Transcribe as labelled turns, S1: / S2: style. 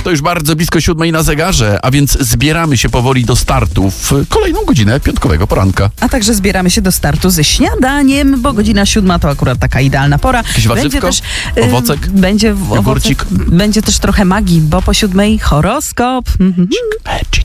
S1: To już bardzo blisko 7 na zegarze, a więc zbieramy się powoli do startu w kolejną godzinę piątkowego poranka.
S2: A także zbieramy się do startu ze śniadaniem, bo godzina 7 to akurat taka idealna pora.
S1: Jakieś warzywko? Owocek?
S2: Będzie
S1: Jogurcik?
S2: Będzie też trochę magii, bo po 7 horoskop.
S1: Magic.